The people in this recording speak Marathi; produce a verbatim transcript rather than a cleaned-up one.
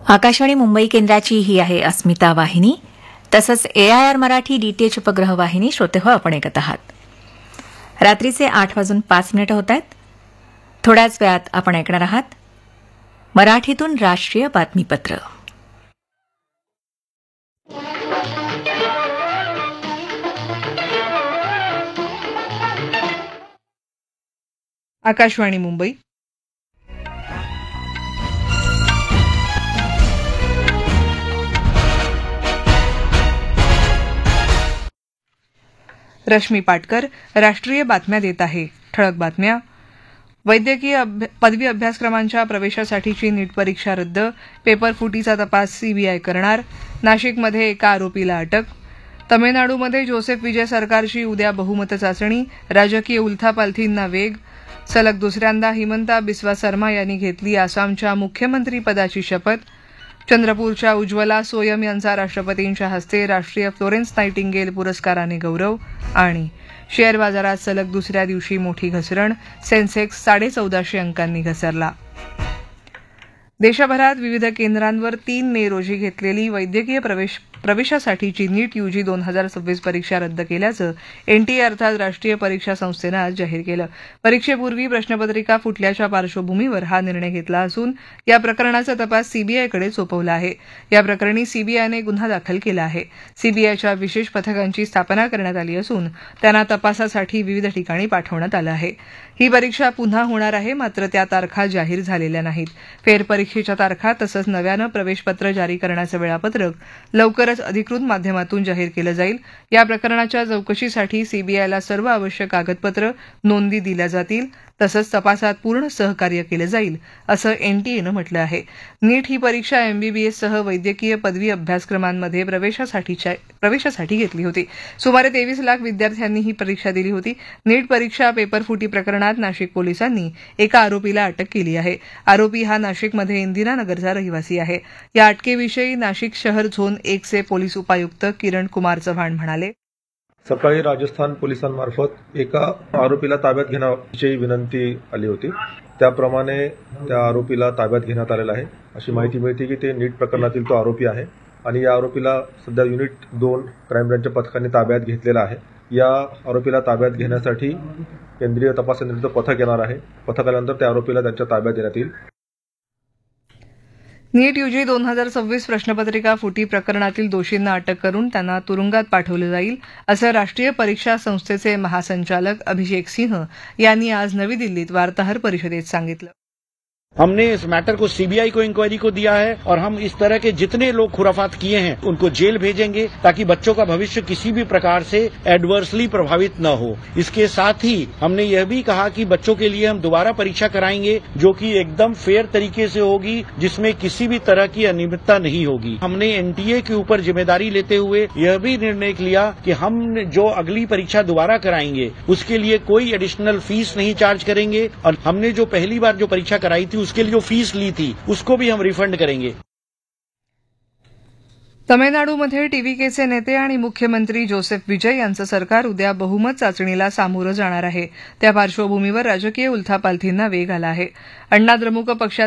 आकाशवाणी मुंबई केंद्राची ही आहे अस्मिता वाहिनी. तसंच एआयआर मराठी डीटीएच उपग्रह वाहिनी. श्रोते हो, आपण ऐकत आहात. रात्रीचे आठ वाजून पाच मिनिटं होत आहेत. थोड्याच वेळात आपण ऐकणार आहात मराठीतून राष्ट्रीय बातमीपत्र. आकाशवाणी मुंबई. रश्मी पाटकर राष्ट्रीय बातम्या देत आहे. ठळक बातम्या. वैद्यकीय पदवी अभ्यासक्रमांच्या प्रवेशासाठीची नीट परीक्षा रद्द. पेपरफुटीचा तपास सीबीआय करणार. नाशिकमध्ये एका आरोपीला अटक. तमिळनाडूमध्ये जोसेफ विजय सरकारची उद्या बहुमत चाचणी. राजकीय उलथापालथींना वेग. सलग दुसऱ्यांदा हिमंता बिस्वा सर्मा यांनी घेतली आसामच्या मुख्यमंत्रीपदाची शपथ. चंद्रपूरच्या उज्ज्वला सोयम यांचा राष्ट्रपतींच्या हस्ते राष्ट्रीय फ्लोरेन्स नायटिंगेल पुरस्काराने गौरव. आणि शेअर बाजारात सलग दुसऱ्या दिवशी मोठी घसरण. सेन्सेक्स साडेचौदाशे अंकांनी घसरला. देशभरात विविध केंद्रांवर तीन मे रोजी घेतलेली वैद्यकीय प्रवेश प्रवेशासाठीची नीट यूजी दोन हजार सव्वीस परीक्षा रद्द केल्याचं एनटीए अर्थात राष्ट्रीय परीक्षा संस्थेनं आज जाहीर केलं. परीक्षेपूर्वी प्रश्नपत्रिका फुटल्याच्या पार्श्वभूमीवर हा निर्णय घेतला असून या प्रकरणाचा तपास सीबीआयकडे सोपवला आहे. या प्रकरणी सीबीआयने गुन्हा दाखल केला आहे. सीबीआयच्या विशेष पथकांची स्थापना करण्यात आली असून त्यांना तपासासाठी विविध ठिकाणी पाठवण्यात आलं आहे. ही परीक्षा पुन्हा होणार आहे, मात्र त्या तारखा जाहीर झालेल्या नाहीत. फेरपरीक्षेच्या तारखा तसंच नव्यानं प्रवेशपत्र जारी करण्याचं वेळापत्रक लवकरच अधिकृत माध्यमातून जाहीर केलं जाईल. या प्रकरणाच्या चौकशीसाठी सीबीआयला सर्व आवश्यक कागदपत्र नोंदी दिल्या जातील. तसंच तपासात पूर्ण सहकार्य केलं जाईल असं एनटीएनं म्हटलं आहे. नीट ही परीक्षा एमबीबीएससह वैद्यकीय पदवी अभ्यासक्रमांमध्ये प्रवेशासाठी घेतली होती. सुमारे तेवीस लाख विद्यार्थ्यांनी ही परीक्षा दिली होती. नीट परीक्षा पेपरफुटी प्रकरणात नाशिक पोलिसांनी एका आरोपीला अटक केली आहे. आरोपी हा नाशिकमध्ये इंदिरानगरचा रहिवासी आहे. या अटकेविषयी नाशिक शहर झोन एकचे पोलीस उपायुक्त किरण कुमार चव्हाण म्हणाले. सकाळी राजस्थान पोलिसांमार्फत एका आरोपीला ताब्यात घेण्याची विनंती आली होती. त्याप्रमाणे त्या आरोपीला ताब्यात घेण्यात आलेला आहे. अशी माहिती मिळते की ते नीट प्रकरणातील तो आरोपी आहे आणि या आरोपीला सध्या युनिट दोन क्राईम ब्रँचच्या पथकाने ताब्यात घेतलेला आहे. या आरोपीला ताब्यात घेण्यासाठी केंद्रीय तपास यंत्रणेचं पथक येणार आहे. पथक आल्यानंतर त्या आरोपीला त्यांच्या ताब्यात देण्यात येईल. नीट यूजी दोन हजार सव्वीस प्रश्नपत्रिका फुटी प्रकरणातील दोषींना अटक करून त्यांना तुरुंगात पाठवलं जाईल असं राष्ट्रीय परीक्षा संस्थेचे महासंचालक अभिषेक सिंह यांनी आज नवी दिल्लीत वार्ताहर परिषदेत सांगितलं. हमने इस मैटर को सीबीआई को इंक्वायरी को दिया है और हम इस तरह के जितने लोग खुराफात किए हैं उनको जेल भेजेंगे ताकि बच्चों का भविष्य किसी भी प्रकार से एडवर्सली प्रभावित न हो. इसके साथ ही हमने यह भी कहा कि बच्चों के लिए हम दोबारा परीक्षा कराएंगे जो कि एकदम फेयर तरीके से होगी, जिसमें किसी भी तरह की अनियमितता नहीं होगी. हमने एनटीए के ऊपर जिम्मेदारी लेते हुए यह भी निर्णय लिया कि हम जो अगली परीक्षा दोबारा कराएंगे उसके लिए कोई एडिशनल फीस नहीं चार्ज करेंगे और हमने जो पहली बार जो परीक्षा कराई थी उसके लिए जो फीस ली थी उसको भी हम रिफंड करेंगे. तमिळनाडूमध्ये टीव्हीकेचे नेते आणि मुख्यमंत्री जोसेफ विजय यांचं सरकार उद्या बहुमत चाचणीला सामोरं जाणार आहे. त्या पार्श्वभूमीवर राजकीय उलथापालथींना वेग आला आहे. अण्णा द्रमुक पक्षाचे